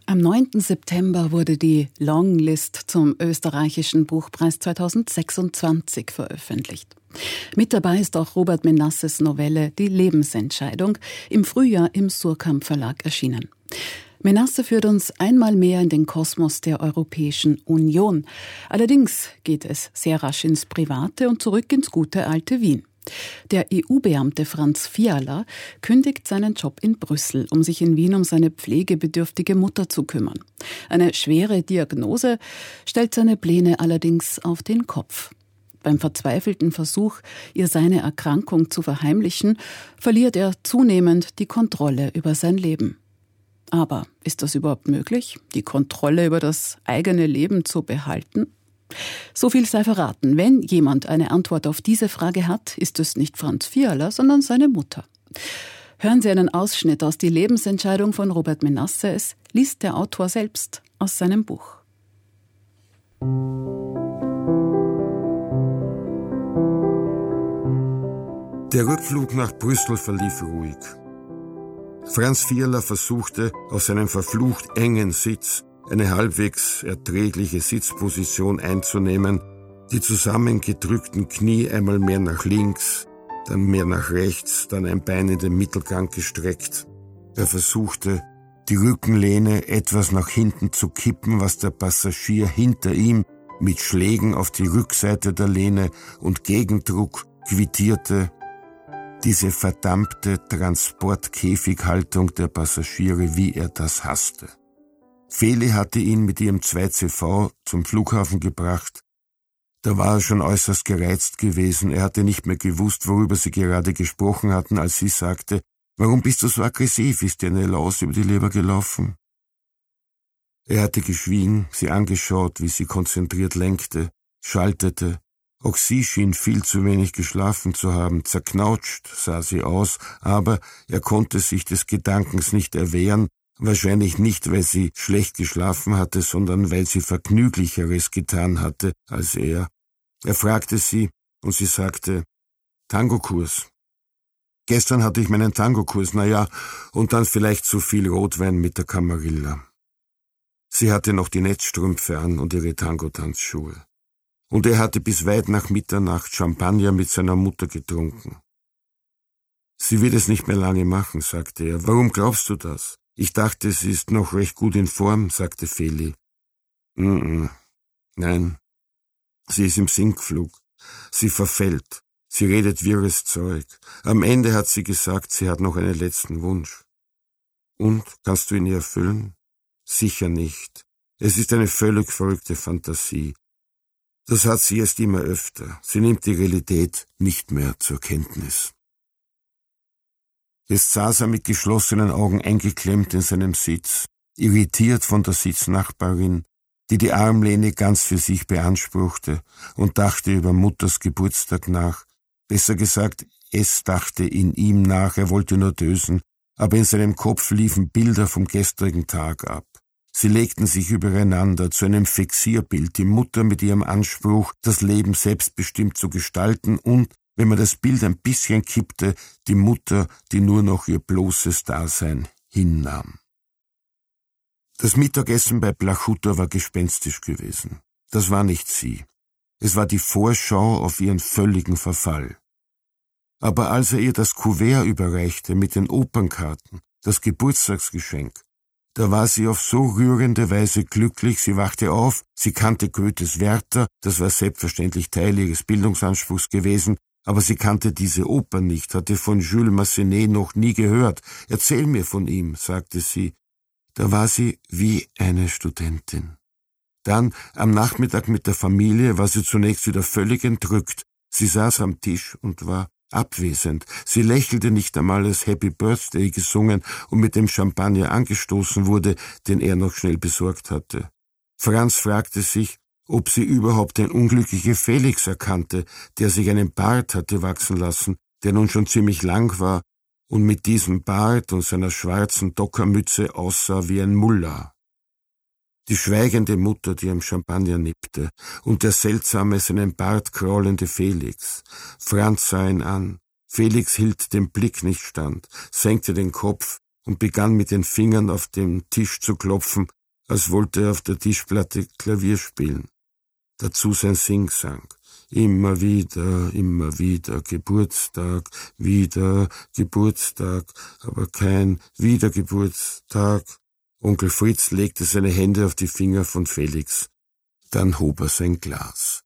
Am 9. September wurde die Longlist zum österreichischen Buchpreis 2026 veröffentlicht. Mit dabei ist auch Robert Menasses Novelle Die Lebensentscheidung, im Frühjahr im Suhrkamp Verlag erschienen. Menasse führt uns einmal mehr in den Kosmos der Europäischen Union. Allerdings geht es sehr rasch ins Private und zurück ins gute alte Wien. Der EU-Beamte Franz Fiala kündigt seinen Job in Brüssel, um sich in Wien um seine pflegebedürftige Mutter zu kümmern. Eine schwere Diagnose stellt seine Pläne allerdings auf den Kopf. Beim verzweifelten Versuch, ihr seine Erkrankung zu verheimlichen, verliert er zunehmend die Kontrolle über sein Leben. Aber ist das überhaupt möglich, die Kontrolle über das eigene Leben zu behalten? So viel sei verraten. Wenn jemand eine Antwort auf diese Frage hat, ist es nicht Franz Fiala, sondern seine Mutter. Hören Sie einen Ausschnitt aus Die Lebensentscheidung von Robert Menasse. Es liest der Autor selbst aus seinem Buch. Der Rückflug nach Brüssel verlief ruhig. Franz Fiala versuchte, aus seinem verflucht engen Sitz eine halbwegs erträgliche Sitzposition einzunehmen, die zusammengedrückten Knie einmal mehr nach links, dann mehr nach rechts, dann ein Bein in den Mittelgang gestreckt. Er versuchte, die Rückenlehne etwas nach hinten zu kippen, was der Passagier hinter ihm mit Schlägen auf die Rückseite der Lehne und Gegendruck quittierte. Diese verdammte Transportkäfighaltung der Passagiere, wie er das hasste. Feli hatte ihn mit ihrem 2CV zum Flughafen gebracht. Da war er schon äußerst gereizt gewesen. Er hatte nicht mehr gewusst, worüber sie gerade gesprochen hatten, als sie sagte, »Warum bist du so aggressiv? Ist dir eine Laus über die Leber gelaufen?« Er hatte geschwiegen, sie angeschaut, wie sie konzentriert lenkte, schaltete. Auch sie schien viel zu wenig geschlafen zu haben. Zerknautscht sah sie aus, aber er konnte sich des Gedankens nicht erwehren, wahrscheinlich nicht, weil sie schlecht geschlafen hatte, sondern weil sie Vergnüglicheres getan hatte als er. Er fragte sie und sie sagte, »Tangokurs.« »Gestern hatte ich meinen Tangokurs, und dann vielleicht zu viel Rotwein mit der Camarilla.« Sie hatte noch die Netzstrümpfe an und ihre Tangotanzschuhe. Und er hatte bis weit nach Mitternacht Champagner mit seiner Mutter getrunken. »Sie wird es nicht mehr lange machen«, sagte er. »Warum glaubst du das?« »Ich dachte, sie ist noch recht gut in Form«, sagte Feli. Nein, sie ist im Sinkflug. Sie verfällt. Sie redet wirres Zeug. Am Ende hat sie gesagt, sie hat noch einen letzten Wunsch. Und, kannst du ihn ihr erfüllen? Sicher nicht. Es ist eine völlig verrückte Fantasie. Das hat sie jetzt immer öfter. Sie nimmt die Realität nicht mehr zur Kenntnis. Jetzt saß er mit geschlossenen Augen eingeklemmt in seinem Sitz, irritiert von der Sitznachbarin, die die Armlehne ganz für sich beanspruchte und dachte über Mutters Geburtstag nach. Besser gesagt, es dachte in ihm nach, er wollte nur dösen, aber in seinem Kopf liefen Bilder vom gestrigen Tag ab. Sie legten sich übereinander zu einem Fixierbild, die Mutter mit ihrem Anspruch, das Leben selbstbestimmt zu gestalten und, wenn man das Bild ein bisschen kippte, die Mutter, die nur noch ihr bloßes Dasein hinnahm. Das Mittagessen bei Blachuta war gespenstisch gewesen. Das war nicht sie. Es war die Vorschau auf ihren völligen Verfall. Aber als er ihr das Kuvert überreichte mit den Opernkarten, das Geburtstagsgeschenk, da war sie auf so rührende Weise glücklich, sie wachte auf, sie kannte Goethes Werther, das war selbstverständlich Teil ihres Bildungsanspruchs gewesen, aber sie kannte diese Oper nicht, hatte von Jules Massenet noch nie gehört. »Erzähl mir von ihm«, sagte sie. Da war sie wie eine Studentin. Dann, am Nachmittag mit der Familie, war sie zunächst wieder völlig entrückt. Sie saß am Tisch und war abwesend. Sie lächelte nicht einmal, als Happy Birthday gesungen und mit dem Champagner angestoßen wurde, den er noch schnell besorgt hatte. Franz fragte sich, ob sie überhaupt den unglücklichen Felix erkannte, der sich einen Bart hatte wachsen lassen, der nun schon ziemlich lang war und mit diesem Bart und seiner schwarzen Dockermütze aussah wie ein Mullah. Die schweigende Mutter, die am Champagner nippte, und der seltsame, seinen Bart kraulende Felix. Franz sah ihn an. Felix hielt den Blick nicht stand, senkte den Kopf und begann mit den Fingern auf dem Tisch zu klopfen, als wollte er auf der Tischplatte Klavier spielen. Dazu sein Singsang. Immer wieder Geburtstag, wieder Geburtstag, aber kein Wiedergeburtstag. Onkel Fritz legte seine Hände auf die Finger von Felix. Dann hob er sein Glas.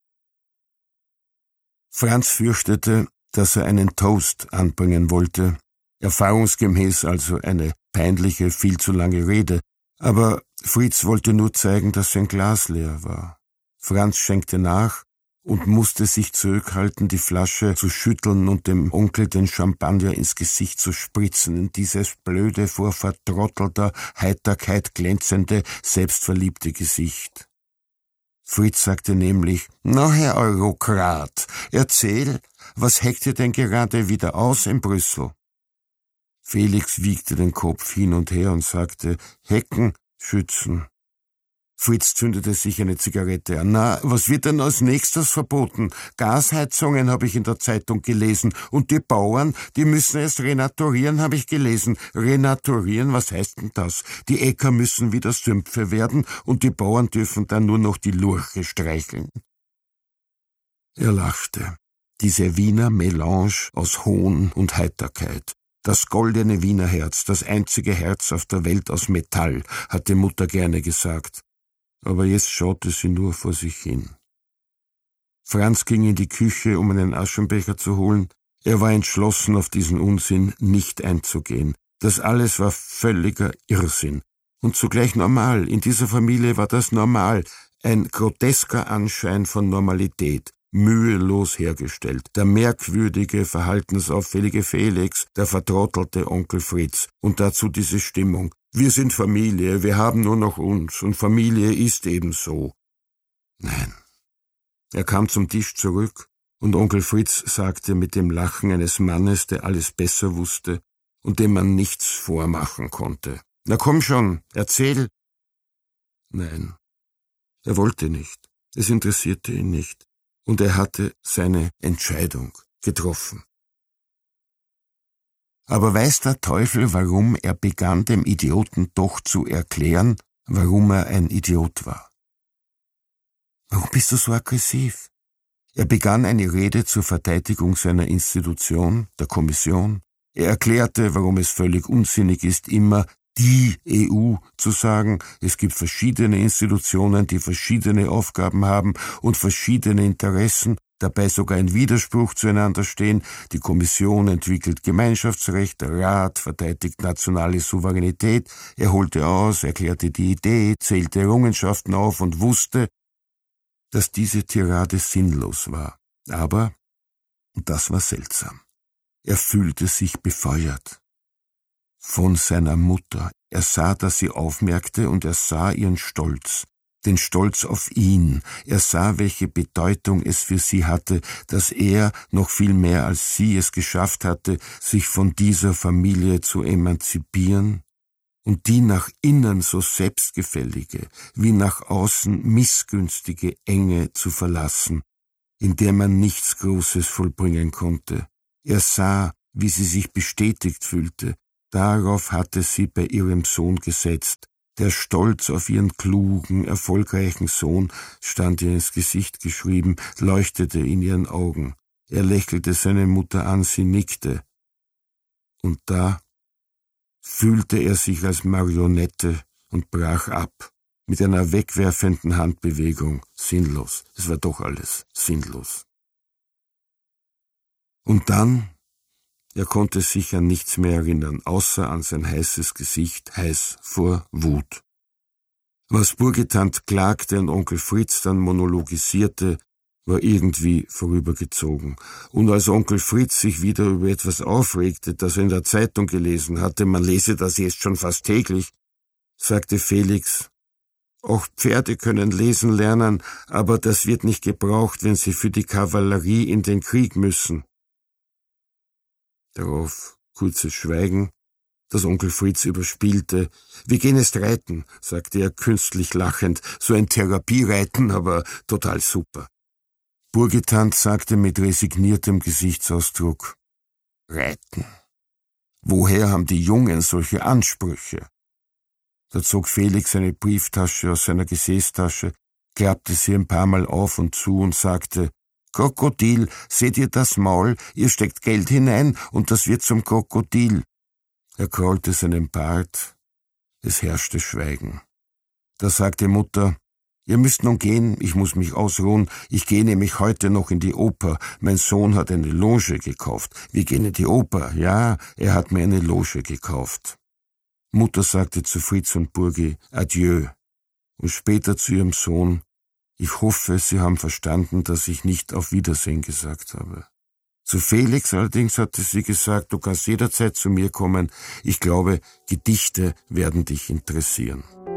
Franz fürchtete, dass er einen Toast anbringen wollte, erfahrungsgemäß also eine peinliche, viel zu lange Rede, aber Fritz wollte nur zeigen, dass sein Glas leer war. Franz schenkte nach und musste sich zurückhalten, die Flasche zu schütteln und dem Onkel den Champagner ins Gesicht zu spritzen, in dieses blöde, vor vertrottelter Heiterkeit glänzende, selbstverliebte Gesicht. Fritz sagte nämlich, »Na, Herr Eurokrat, erzähl, was heckt ihr denn gerade wieder aus in Brüssel?« Felix wiegte den Kopf hin und her und sagte, »Hecken, schützen.« Fritz zündete sich eine Zigarette an. »Na, was wird denn als nächstes verboten? Gasheizungen habe ich in der Zeitung gelesen. Und die Bauern, die müssen erst renaturieren, habe ich gelesen. Renaturieren, was heißt denn das? Die Äcker müssen wieder Sümpfe werden und die Bauern dürfen dann nur noch die Lurche streicheln.« Er lachte. Diese Wiener Melange aus Hohn und Heiterkeit. Das goldene Wiener Herz, das einzige Herz auf der Welt aus Metall, hatte Mutter gerne gesagt. Aber jetzt schaute sie nur vor sich hin. Franz ging in die Küche, um einen Aschenbecher zu holen. Er war entschlossen, auf diesen Unsinn nicht einzugehen. Das alles war völliger Irrsinn. Und zugleich normal. In dieser Familie war das normal. Ein grotesker Anschein von Normalität. Mühelos hergestellt. Der merkwürdige, verhaltensauffällige Felix, der vertrottelte Onkel Fritz. Und dazu diese Stimmung. Wir sind Familie, wir haben nur noch uns, und Familie ist eben so. Nein. Er kam zum Tisch zurück, und Onkel Fritz sagte mit dem Lachen eines Mannes, der alles besser wusste und dem man nichts vormachen konnte. »Na komm schon, erzähl!« Nein, er wollte nicht. Es interessierte ihn nicht. Und er hatte seine Entscheidung getroffen. Aber weiß der Teufel, warum er begann, dem Idioten doch zu erklären, warum er ein Idiot war. Warum bist du so aggressiv? Er begann eine Rede zur Verteidigung seiner Institution, der Kommission. Er erklärte, warum es völlig unsinnig ist, immer die EU zu sagen. Es gibt verschiedene Institutionen, die verschiedene Aufgaben haben und verschiedene Interessen, dabei sogar in Widerspruch zueinander stehen. Die Kommission entwickelt Gemeinschaftsrecht, der Rat verteidigt nationale Souveränität. Er holte aus, erklärte die Idee, zählte Errungenschaften auf und wusste, dass diese Tirade sinnlos war. Aber, und das war seltsam, er fühlte sich befeuert. Von seiner Mutter. Er sah, dass sie aufmerkte, und er sah ihren Stolz. Den Stolz auf ihn. Er sah, welche Bedeutung es für sie hatte, dass er, noch viel mehr als sie es geschafft hatte, sich von dieser Familie zu emanzipieren und die nach innen so selbstgefällige, wie nach außen missgünstige Enge zu verlassen, in der man nichts Großes vollbringen konnte. Er sah, wie sie sich bestätigt fühlte. Darauf hatte sie bei ihrem Sohn gesetzt. Der Stolz auf ihren klugen, erfolgreichen Sohn stand ihr ins Gesicht geschrieben, leuchtete in ihren Augen. Er lächelte seine Mutter an, sie nickte. Und da fühlte er sich als Marionette und brach ab, mit einer wegwerfenden Handbewegung, sinnlos. Es war doch alles sinnlos. Und dann, er konnte sich an nichts mehr erinnern, außer an sein heißes Gesicht, heiß vor Wut. Was Burgetant klagte und Onkel Fritz dann monologisierte, war irgendwie vorübergezogen. Und als Onkel Fritz sich wieder über etwas aufregte, das er in der Zeitung gelesen hatte, man lese das jetzt schon fast täglich, sagte Felix, auch Pferde können lesen lernen, aber das wird nicht gebraucht, wenn sie für die Kavallerie in den Krieg müssen. Darauf kurzes Schweigen, das Onkel Fritz überspielte. »Wir gehen jetzt reiten«, sagte er künstlich lachend, »so ein Therapiereiten, aber total super.« Burgetant sagte mit resigniertem Gesichtsausdruck, »Reiten? Woher haben die Jungen solche Ansprüche?« Da zog Felix eine Brieftasche aus seiner Gesäßtasche, klappte sie ein paar Mal auf und zu und sagte: »Krokodil, seht ihr das Maul? Ihr steckt Geld hinein und das wird zum Krokodil.« Er krollte seinen Bart. Es herrschte Schweigen. Da sagte Mutter: »Ihr müsst nun gehen, ich muss mich ausruhen. Ich gehe nämlich heute noch in die Oper. Mein Sohn hat eine Loge gekauft. Wir gehen in die Oper. Ja, er hat mir eine Loge gekauft.« Mutter sagte zu Fritz und Burgi Adieu und später zu ihrem Sohn: »Ich hoffe, Sie haben verstanden, dass ich nicht auf Wiedersehen gesagt habe.« Zu Felix allerdings hatte sie gesagt: »Du kannst jederzeit zu mir kommen. Ich glaube, Gedichte werden dich interessieren.«